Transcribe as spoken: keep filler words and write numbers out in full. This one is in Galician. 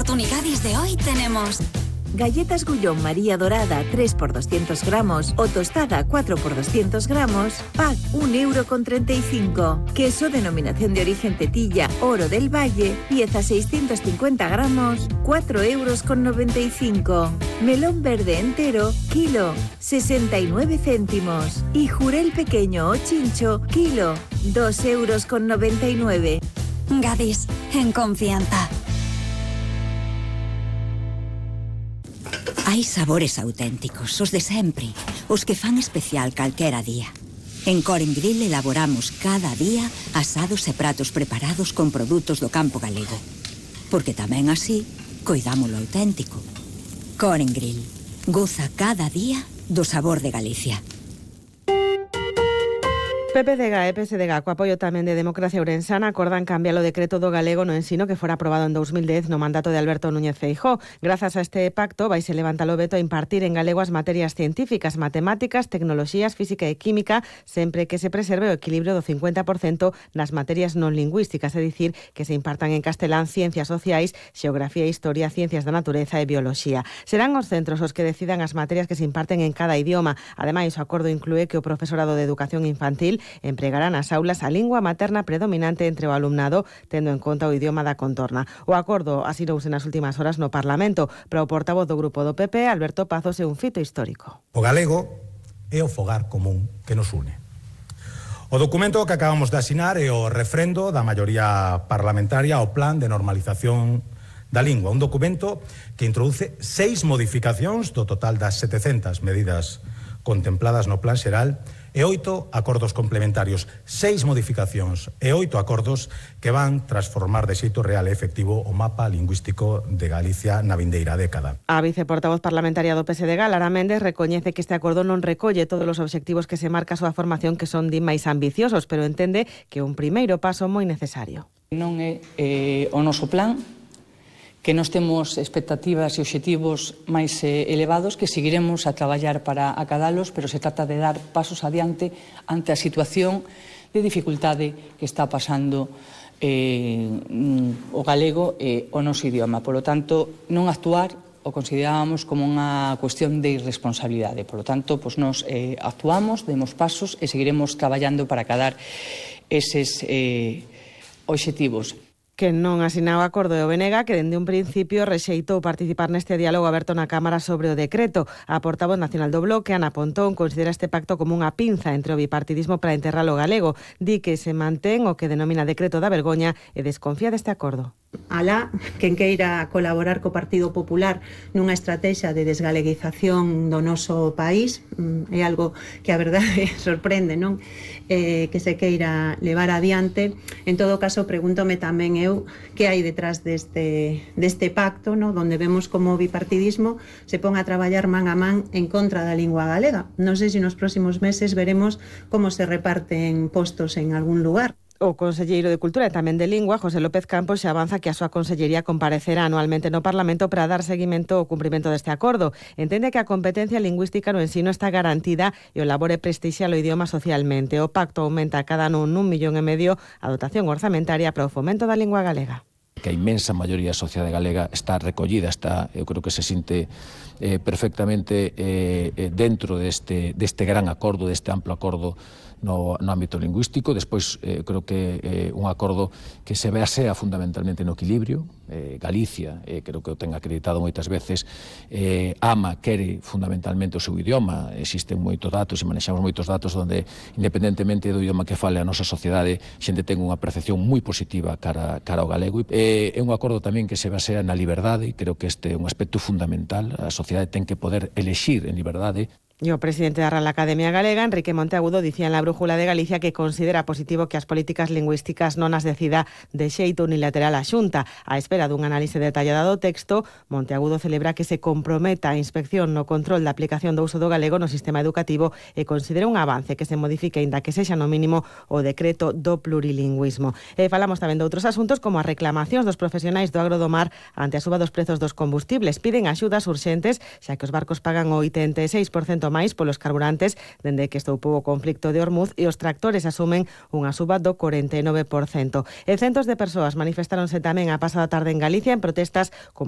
oportunidades de hoy tenemos galletas Gullón María Dorada tres por doscientos gramos o tostada cuatro por doscientos gramos, pack un euro con treinta y cinco. Queso denominación de origen Tetilla Oro del Valle, pieza seiscientos cincuenta gramos, cuatro euros con noventa y cinco. Melón verde entero, kilo, sesenta y nueve céntimos. Y jurel pequeño o chincho, kilo, dos euros con noventa y nueve. Gadis, en confianza. Hai sabores auténticos, os de sempre, os que fan especial calquera día. En Coren Grill elaboramos cada día asados e pratos preparados con produtos do campo galego. Porque tamén así, coidamos lo auténtico. Coren Grill, goza cada día do sabor de Galicia. P P D G e P S D G, co apoio tamén de Democracia Ourensana, acordan cambiar o decreto do galego no ensino que fora aprobado en dos mil dez no mandato de Alberto Núñez Feijóo. Grazas a este pacto vaise levantar o veto a impartir en galego as materias científicas, matemáticas, tecnoloxías, física e química, sempre que se preserve o equilibrio do cincuenta por cento nas materias non lingüísticas, é dicir, que se impartan en castelán ciencias sociais, xeografía e historia, ciencias da natureza e bioloxía. Serán os centros os que decidan as materias que se imparten en cada idioma. Ademais, o acordo inclúe que o profesorado de educación infantil empregará nas aulas a lingua materna predominante entre o alumnado, tendo en conta o idioma da contorna. O acordo asinouse nas últimas horas no Parlamento. Para o portavoz do grupo do P P, Alberto Pazos, é un fito histórico. O galego é o fogar común que nos une. O documento que acabamos de asinar é o refrendo da maioría parlamentaria ao Plan de Normalización da Lingua, un documento que introduce seis modificacións do total das setecentas medidas contempladas no Plan Xeral e oito acordos complementarios, seis modificacións e oito acordos que van transformar de xeito real e efectivo o mapa lingüístico de Galicia na vindeira década. A viceportavoz parlamentaria do P S D G, Lara Méndez, recoñece que este acordo non recolle todos os obxectivos que se marca a súa formación, que son de máis ambiciosos, pero entende que é un primeiro paso moi necesario. Non é eh, o noso plan, que nos temos expectativas e obxectivos máis eh, elevados, que seguiremos a traballar para acadalos, pero se trata de dar pasos adiante ante a situación de dificultade que está pasando eh, o galego e o noso idioma. Por lo tanto, non actuar o considerábamos como unha cuestión de irresponsabilidade. Por lo tanto, pues nos eh, actuamos, demos pasos e seguiremos traballando para acadar eses eh, obxectivos. Que non asinaba acordo e o B N G, que dende un principio rexeitou participar neste diálogo aberto na Cámara sobre o decreto. A portavoz nacional do Bloque, Ana Pontón, considera este pacto como unha pinza entre o bipartidismo para enterrar o galego. Di que se mantén o que denomina decreto da vergoña e desconfía deste acordo. Alá, quen queira colaborar co Partido Popular nunha estrategia de desgaleguización do noso país, é algo que a verdade sorprende, non? Eh, que se queira levar adiante. En todo caso, pregúntome tamén eu que hai detrás deste, deste pacto, non? Donde vemos como o bipartidismo se pon a traballar man a man en contra da lingua galega. Non sei se nos próximos meses veremos como se reparten postos en algún lugar. O conselleiro de Cultura e tamén de Lingua, José López Campos, xa avanza que a súa consellería comparecerá anualmente no Parlamento para dar seguimento ao cumprimento deste acordo. Entende que a competencia lingüística no ensino está garantida e o labor é prestixiar o idioma socialmente. O pacto aumenta cada ano nun millón e medio a dotación orzamentaria para o fomento da lingua galega. Que a inmensa maioría da sociedade galega está recollida, está, eu creo que se sinte eh, perfectamente eh, dentro deste, deste gran acordo, deste amplo acordo no, no ámbito lingüístico. Despois, eh, creo que é eh, un acordo que se basea fundamentalmente no equilibrio. Eh, Galicia, eh, creo que o ten acreditado moitas veces, eh, ama, quere fundamentalmente o seu idioma. Existen moitos datos e manexamos moitos datos onde, independentemente do idioma que fale a nosa sociedade, xente ten unha percepción moi positiva cara, cara ao galego. Eh, é un acordo tamén que se basea na liberdade, e creo que este é un aspecto fundamental. A sociedade ten que poder elexir en liberdade. E o presidente da Real Academia Galega, Enrique Monteagudo, dicía en la Brújula de Galicia que considera positivo que as políticas lingüísticas non as decida de xeito unilateral a Xunta. A espera dun análise detallado do texto, Monteagudo celebra que se comprometa a inspección no control da aplicación do uso do galego no sistema educativo e considera un avance que se modifique, inda que sexa no mínimo, o decreto do plurilingüismo. E falamos tamén de outros asuntos, como as reclamacións dos profesionais do agro do mar ante a suba dos prezos dos combustibles. Piden axudas urxentes, xa que os barcos pagan o oitenta e seis por cento máis polos carburantes dende que estoupou o conflicto de Hormuz e os tractores asumen unha suba do corenta e nove por cento. E centos de persoas manifestáronse tamén a pasada tarde en Galicia en protestas como